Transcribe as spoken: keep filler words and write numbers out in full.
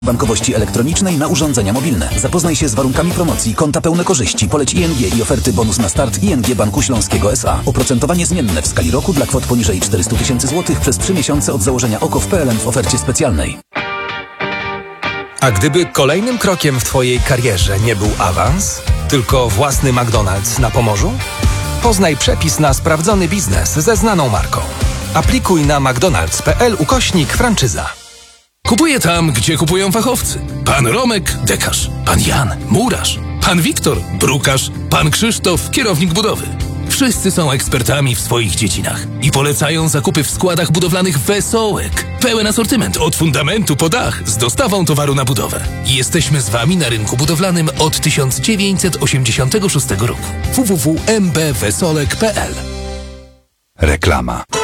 bankowości elektronicznej na urządzenia mobilne. Zapoznaj się z warunkami promocji, konta pełne korzyści, poleć I N G i oferty bonus na start I N G Banku Śląskiego S A. Oprocentowanie zmienne w skali roku dla kwot poniżej czterysta tysięcy złotych przez trzy miesiące od założenia O K O W P L N w ofercie specjalnej. A gdyby kolejnym krokiem w Twojej karierze nie był awans, tylko własny McDonald's na Pomorzu? Poznaj przepis na sprawdzony biznes ze znaną marką. Aplikuj na mcdonalds.pl ukośnik franczyza. Kupuję tam, gdzie kupują fachowcy. Pan Romek, dekarz. Pan Jan, murarz. Pan Wiktor, brukarz. Pan Krzysztof, kierownik budowy. Wszyscy są ekspertami w swoich dziedzinach i polecają zakupy w składach budowlanych Wesołek. Pełen asortyment od fundamentu po dach z dostawą towaru na budowę. Jesteśmy z Wami na rynku budowlanym od tysiąc dziewięćset osiemdziesiątego szóstego roku. w w w kropka m b wesolek kropka p l. Reklama.